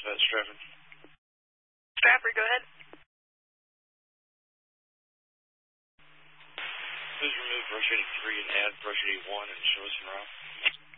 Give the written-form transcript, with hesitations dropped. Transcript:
that, Stratford. Stratford, go ahead. Please remove brush 83 and add brush 81 and show us en route.